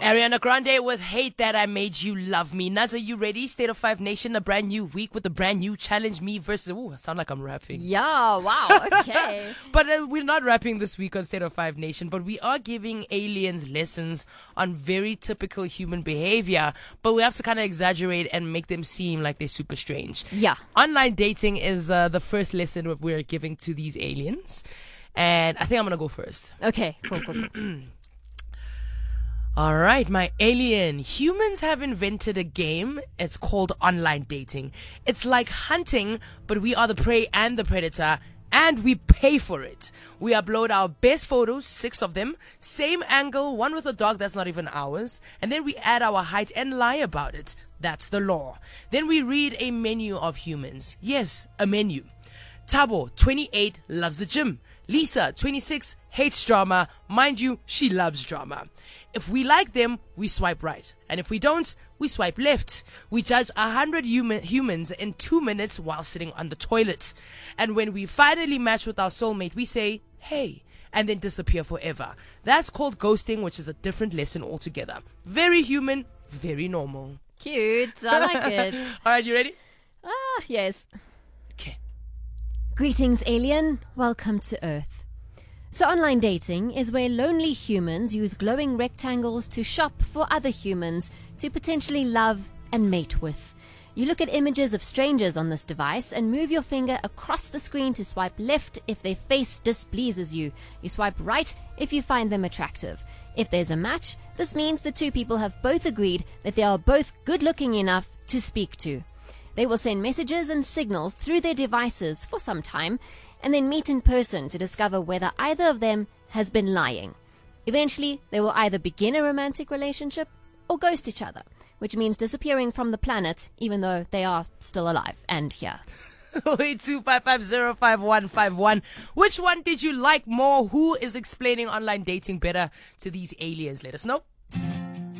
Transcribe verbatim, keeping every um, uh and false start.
Ariana Grande with Hate That I Made You Love Me. Naz, are you ready? State of Five Nation, a brand new week with a brand new challenge. Me versus... Ooh, I sound like I'm rapping. Yeah, wow, okay. But uh, we're not rapping this week on State of Five Nation, but we are giving aliens lessons on very typical human behavior, but we have to kind of exaggerate and make them seem like they're super strange. Yeah. Online dating is uh, the first lesson that we're giving to these aliens. And I think I'm going to go first. Okay, cool, cool, cool. All right, my alien. Humans have invented a game. It's called online dating. It's like hunting, but we are the prey and the predator, and we pay for it. We upload our best photos, six of them, same angle, one with a dog that's not even ours, and then we add our height and lie about it. That's the law. Then we read a menu of humans. Yes, a menu. Tabo, twenty-eight, loves the gym. Lisa, twenty-six, hates drama. Mind you, she loves drama. If we like them, we swipe right. And if we don't, we swipe left. We judge one hundred human, humans in two minutes while sitting on the toilet. And when we finally match with our soulmate, we say, hey, and then disappear forever. That's called ghosting, which is a different lesson altogether. Very human, very normal. Cute, I like it. All right, you ready? Ah, yes. Okay. Greetings, alien. Welcome to Earth. So online dating is where lonely humans use glowing rectangles to shop for other humans to potentially love and mate with. You look at images of strangers on this device and move your finger across the screen to swipe left if their face displeases you. You swipe right if you find them attractive. If there's a match, this means the two people have both agreed that they are both good looking enough to speak to. They will send messages and signals through their devices for some time and then meet in person to discover whether either of them has been lying. Eventually, they will either begin a romantic relationship or ghost each other, which means disappearing from the planet even though they are still alive and here. oh eight two five five zero five one five one. Which one did you like more? Who is explaining online dating better to these aliens? Let us know.